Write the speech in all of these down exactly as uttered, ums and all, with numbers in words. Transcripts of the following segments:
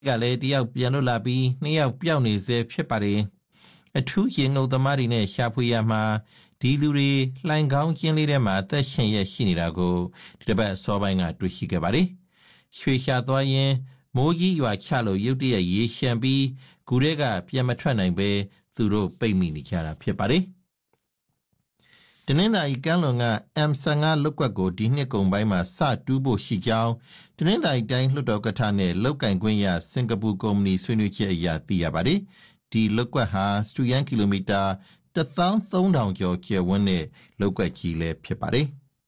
ကလည်းတယောက်ပြန်လို့လာပြီးနှစ်ယောက်ပျောက်နေစေဖြစ်ပါတယ်အထူးရင်ငုံသမားတွေနဲ့ရှာဖွေရမှာဒီလူတွေလှိုင်ကောင်းကျင်းလေးထဲမှာအသက်ရှင်ရရှိနေတာကိုဒီတစ်ပတ်အစောပိုင်းကတွေ့ရှိခဲ့ပါတယ်ရွှေရှာသွားရင်မိုးကြီးရွာချလို့ရုတ်တရက်ရေရှမ်းပြီးဂူထဲကပြန်မထွက်နိုင်ပဲသူတို့ပိတ်မိနေကြတာဖြစ်ပါတယ်တနင်္သာရီကမ်းလွန်က အမ် ဆယ်ငါ လုတ်ကွက်ကိုဒီနှစ်ကုန်ပိုင်းမှာစတူးဖို့ရှိကြောင်းတနင်္သာရီတိုင်းလွှတ်တော်ကထနဲ့လုတ်ကင်ခွင့်ရစင်ကာပူကုမ္ပဏီဆွေးနွေးချက်အရသိရပါတယ်ဒီလုတ်ကွက်ဟာစတူယန်ကီလိုမီတာတစ်သောင်းသုံးထောင်ကျော်ကျယ်ဝန်းတဲ့လုတ်ကွက်ကြီးလည်းဖြစ်ပါတယ်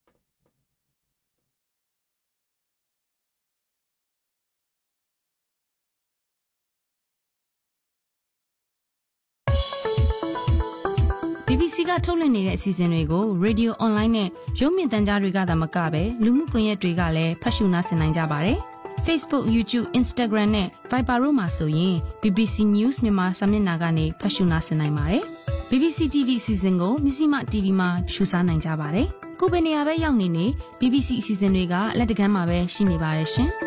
B B C ကထုတ်လွှင့်နေတဲ့အစီအစဉ်တွေကို Radio Online နဲ့ရုပ်မြင်သံကြားတွေကသာမကပဲလူမှုကွန်ရက်တွေကလည်းဖတ်ရှုနားဆင်နိုင်ကြပါတယ်။ Facebook, YouTube, Instagram နဲ့ Viber တို့မှာဆိုရင် B B C News မြန်မာစာမျက်နှာကနေဖတ်ရှုနားဆင်နိုင်ပါတယ်။ B B C တီ ဗီ အစီအစဉ်ကိုမြစီမ တီ ဗီ မှာရှုစားနိုင်ကြပါတယ်။ကိုယ်ပဲနေရာပဲရောက်နေနေ B B C အစီအစဉ်တွေကလက်တကမ်းမှာပဲရှိနေပါတယ်ရှင်။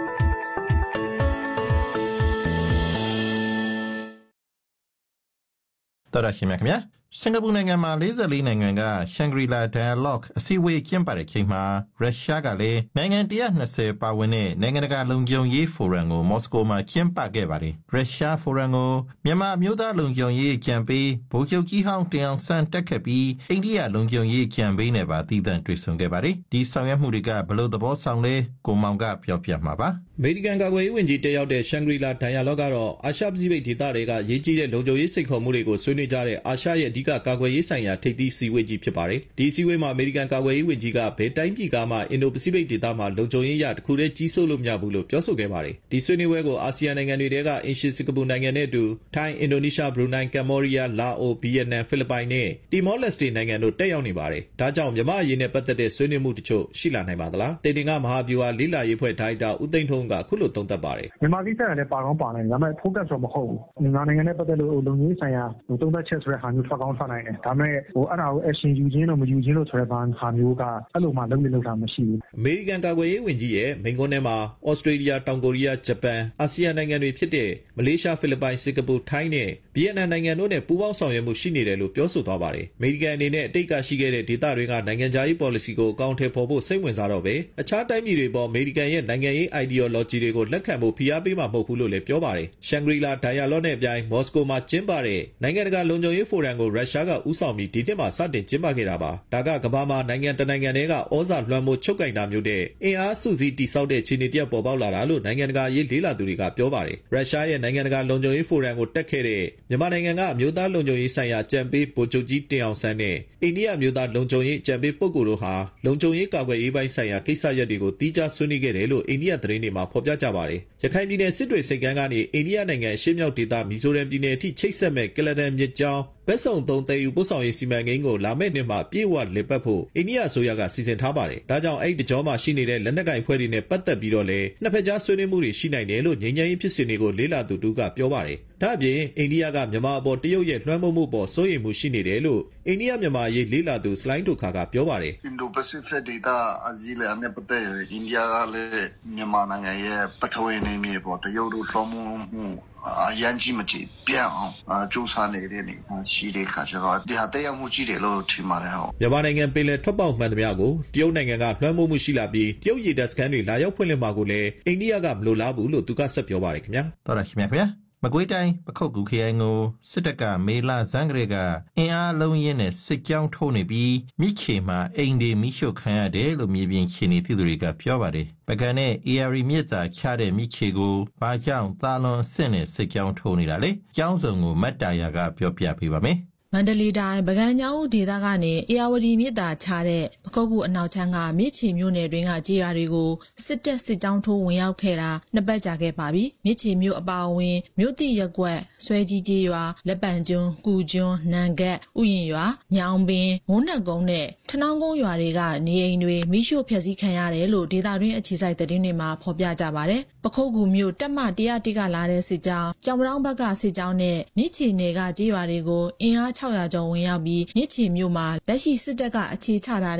တော်ရရှိမြခင်ဗျာစင်ကာပူနိုင်ငံမှာ၄၄နိုင်ငံက Shangri-La Dialogue အစည်းအဝေးကျင်းပတဲ့ချိန်မှာရုရှားကလည်းနိုင်ငံone hundred twentyပါဝင်တဲ့နိုင်ငံတကာလုံခြုံရေးဖိုရမ်ကိုမော်စကိုမှာကျင်းပခဲ့ပါတယ်။ရုရှားဖိုရမ်ကိုမြန်မာအမျိုးသားလုံခြုံရေးအကြံပေးဗိုလ်ချုပ်ကြီးဟောင်းတင်အောင်ဆန်းတက်ခဲ့ပြီးအိန္ဒိယလုံခြုံရေးအကြံပေးနဲ့ပါတည်တံ့တွေ့ဆုံခဲ့ပါတယ်။ဒီဆောင်ရွက်မှုတွေကဘယ်လိုသဘောဆောင်လဲကိုမောင်ကပြောပြမှာပါ။အမေရိကန်ကာကွယ်ရေးဝန်ကြီးတက်ရောက်တဲ့ Shangri-La Dialogue ကတော့အာရှပစိဖိတ်ဒေသတွေကရေးကြီးတဲ့လုံခြုံရေးစိတ်ခေါ်မှုတွေကိုဆွေးနွေးကြတဲ့အာရှရဲ့အဓိကကာကွယ်ရေးဆိုင်ရာထိပ်သီးစည်းဝေးကြီးဖြစ်ပါတယ်။ဒီစည်းဝေးမှာအမေရိကန်ကာကွယ်ရေးဝန်ကြီးကဘယ်တိုင်းပြည်ကမှအင်ဒိုပစိဖိတ်ဒေသမှာလုံခြုံရေးရတစ်ခုတည်းကြီးစိုးလို့မရဘူးလို့ပြောဆိုခဲ့ပါတယ်။ဒီဆွေးနွေးပွဲကိုအာဆီယံနိုင်ငံတွေထဲကအင်ရှင်စင်ကာပူနိုင်ငံနဲ့အတူထိုင်း၊အင်ဒိုနီးရှား၊ဘရူနိုင်း၊ကမ္ဘောဒီးယား၊လာအို၊ဗီယက်နမ်၊ဖိလစ်ပိုင်နဲ့တီမောလက်စတေနိုင်ငံတို့တက်ရောက်နေပါတယ်။ဒါကြောင့်မြန်မာအရေးနဲ့ပတ်သက်တဲ့ဆွေးနွေးမှုတချို့ရှိလာနိုင်ပါသလား။တေတင်ကမဟာဗျူဟာလေးလာရေးဖွဲ့ဒါရိုက်တာဦးသိန်းထွန်းကခုလိုသုံးသပ်ပါတယ်။မြန်မာကိစ္စကလည်းပါကောင်းပါနိုင်တယ်ဒါပေမဲ့ focus တော့မဟုတ်ဘူး။မြန်မာနိုင်ငံနဲ့ပတ်သက်လို့လုံခြုံရေးဆိုင်ရာသုံးသပ်ချက်ဆိုတဲ့ဟာမျိုးထွက်ကောင်းထွက်နိုင်တယ်။ဒါပေမဲ့ဟိုအဲ့ဒါကို action ယူခြင်းလို့မယူခြင်းလို့ဆိုတဲ့ဘာဟာမျိုးကအဲ့လိုမှလုံးဝလုံးတာမရှိဘူး။အမေရိကန်ကာကွယ်ရေးဝန်ကြီးရဲ့မိန့်ခွန်းထဲမှာဩစတြေးလျ၊တောင်ကိုရီးယား၊ဂျပန်၊အာဆီယံနိုင်ငံတွေဖြစ်တဲ့မလေးရှား၊ဖိလစ်ပိုင်၊စင်ကာပူ၊ထိုင်းနဲ့ဗီယက်နမ်နိုင်ငံတို့နဲ့ပူးပေါင်းဆောင်ရွက်မှုရှိနေတယ်လို့ပြောဆိုသွားပါတယ်။အမေရိကန်အနေနဲ့အတိတ်ကရှိခဲ့တဲ့ဒေသတွေကနိုင်ငံခြားရေး policy ကိုအကောင့်ထဲပေါ်ဖို့စိတ်ဝင်စားတော့ပဲအခြားတိုင်းပြည်တွေပေါ်အမေရိကန်ရဲ့နိုင်ငံရေး ideology တွေကိုလက်ခံဖို့ဖိအားပေးမှာမဟုတ်ဘူးလို့လည်းပြောပါတယ်။ Shangri-La Dialogue နဲ့အပြိုင်မော်စကိုမှာကျင်းပတဲ့နိုင်ငံတကာလုံခြုံရေးဖိုရမ်ကိုရုရှားကဦးဆောင်ပြီးဒီနှစ်မှာစတင်ကျင်းပခဲ့တာပါ။ဒါကကမ္ဘာမှာနိုင်ငံတနိုင်ငံတည်းကဩဇာလွှမ်းမိုးချုပ်ကိုင်တာမျိုးတဲ့အင်အားစုစည်းတည်ဆောက်တဲ့ခြေအနေတရပ်ပေါ်ပေါက်လာတာလို့နိုင်ငံတကာရေးလေးလာသူတွေကပြောပါတယ်။ရုရှားရဲ့နိုင်ငံတကာလုံခြုံရေးဖိုရမ်ကိုတက်ခဲ့တဲ့မြန်မာနိုင်ငံကအမျိုးသားလုံခြုံရေးဆိုင်ရာအကြံပေးဗိုလ်ချုပ်ကြီးတင်အောင်ဆန်းနဲ့အိန္ဒိယအမျိုးသားလုံခြုံရေးအကြံပေးပုဂ္ဂိုလ်တို့ဟာလုံခြုံရေးကာကွယ်ရေးပိုင်းဆိုင်ရာကိစ္စရပ်တွေကိုတီးခြားဆွေးနွေးခဲ့တယ်လို့အိန္ဒိယသတင်းတွေမှာဖော်ပြကြပါတယ်။ရခိုင်ပြည်နယ်စစ်တွေစိတ်ကမ်းကနေအိန္ဒိယနိုင်ငံအရှေ့မြောက်ဒေသမီဇိုရမ်ပြည်နယ်အထိချိတ်ဆက်မဲ့ကလဒန်မြစ်ကြောင်းဘက်စုံသုံးသယ်ယူပို့ဆောင်ရေးစီမံကိန်းကိုလာမယ့်နှစ်မှာပြေဝလည်ပတ်ဖို့အိန္ဒိယအစိုးရကစီစဉ်ထားပါတယ်။ဒါကြောင့်အဲ့ဒီတကြောမှာရှိနေတဲ့လက်နက်ကိုင်ဖွဲ့တွေနဲ့ပတ်သက်ပြီးတော့လည်းနှစ်ဖက်ကြားဆွေးနွေးမှုတွေရှိနိုင်တယ်လို့ငြိမ်းချမ်းရေးဖြစ်စဉ်တွေကိုလေးလာသူတူကပြောပါတယ်။ဒါ့အပြင်အိန္ဒိယကမြန်မာအပေါ်တရုတ်ရဲ့လွှမ်းမိုးမှုပေါ်စိုးရိမ်မှုရှိနေတယ်လို့အိန္ဒိယမြန်မာရေးလေးလာသူစလိုင်းတိုခါကပြောပါတယ်။ Indo-Pacific ဒေသအကြီးလည်းအနေပတ်သက်အိန္ဒိယကလည်းမြန်မာနိုင်ငံရဲ့ပထဝီနယ်မြေပေါ်တရုတ်တို့လွှမ်းမိုးမှုအရန်ကြီးမကြည့်ပြန်အောင်စူးစမ်းနေတဲ့နေရှိတဲ့ခါကျတော့ဒီဟာတရားမှုကြီးတယ်လို့ထင်ပါတယ်ဟုတ်မြန်မာနိုင်ငံပင်လယ်ထွက်ပေါက်မှန်သမျှကိုတရုတ်နိုင်ငံကလွှမ်းမိုးမှုရှိလာပြီးတရုတ်ရေတပ်စခန်းတွေလာရောက်ဖွင့်လှစ်မှာကိုလည်းအိန္ဒိယကမလိုလားဘူးလို့သူကဆက်ပြောပါတယ်ခင်ဗျာတော်ရရှိမြခင်ဗျာမကွေးတိုင်းပခုတ်ကူခရိုင်ကိုစစ်တပ်ကမေလဇန်ကလေးကအင်အားလုံးရင်းနဲ့စစ်ကြောင်းထိုးနေပြီးမိခေမှာအိမ်တွေမိရှို့ခံရတယ်လို့မြေပြင်ခြေနေသူတွေကပြောပါတယ်ပကံနဲ့ A R မြစ်သာချတဲ့မိခေကိုဘာကြောင့်သာလွန်အဆင့်နဲ့စစ်ကြောင်းထိုးနေတာလဲကျောင်းစုံကိုမတ်တာယာကပြောပြပေးပါမယ်မန္တလေးတိုင်းပကံညောင်းဒေသကနေအေယာဝတီမြစ်သာချတဲ့ပခုတ်ကူအနောက်ချမ်းကမြစ်ချီမြို့နယ်တွင်ကကြေးရွာတွေကိုစစ်တပ်စစ်ကြောင်းထိုးဝင်ရောက်ခဲ့တာနှစ်ပတ်ကြာခဲ့ပါပြီမြစ်ချီမြို့အပါအဝင်မြို့တိရက်ကွက်ဆွဲကြီးကြေးရွာလက်ပံကျွန်းကူကျွန်းနန်ကတ်ဥယျင်ရွာညောင်ပင်မိုးနက်ကုန်းနဲ့ထနောင်းကုန်းရွာတွေကနေအိမ်တွေမိရှို့ဖျက်ဆီးခံရတယ်လို့ဒေသတွင်းအခြေစိုက်သတင်းတွေမှာဖော်ပြကြပါတယ်ပခုတ်ကူမြို့တက်မ၁၀၁ကလာတဲ့စစ်ကြောင်းကြောင်ပတောင်းဘက်ကစစ်ကြောင်းနဲ့မြစ်ချီနယ်ကကြေးရွာတွေကိုအင်အား၆၀၀ကျော်ဝင်ရောက်ပြီးမြစ်ချီမြို့မှာလက်ရှိစစ်တပ်ကအခြေချထား